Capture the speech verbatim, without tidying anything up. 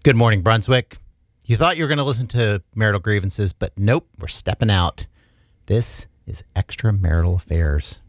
Good morning, Brunswick. You thought you were going to listen to marital grievances, but nope, we're stepping out. This is Extramarital Affairs.